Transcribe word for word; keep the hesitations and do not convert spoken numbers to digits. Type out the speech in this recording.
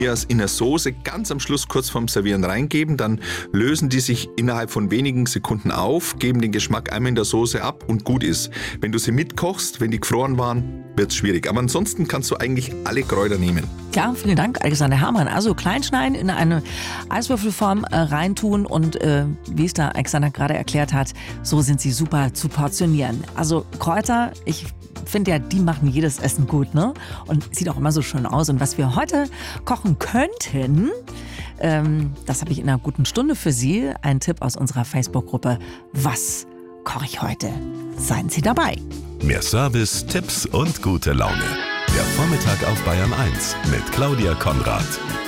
erst in der Soße ganz am Schluss kurz vorm Servieren reingeben, dann lösen die sich innerhalb von wenigen Sekunden auf, geben den Geschmack einmal in der Soße ab und gut ist. Wenn du sie mitkochst, wenn die gefroren waren, wird es schwierig. Aber ansonsten kannst du eigentlich alle Kräuter nehmen. Ja, vielen Dank, Alexander Herrmann. Also kleinschneiden, in eine Eiswürfelform äh, reintun und äh, wie es da Alexander gerade erklärt hat, so sind sie super zu portionieren. Also Kräuter, ich finde ja, die machen jedes Essen gut, ne? Und sieht auch immer so schön aus. Und was wir heute kochen könnten, ähm, das habe ich in einer guten Stunde für Sie. Ein Tipp aus unserer Facebook-Gruppe. Was koche ich heute? Seien Sie dabei. Mehr Service, Tipps und gute Laune. Der Vormittag auf Bayern eins mit Claudia Konrad.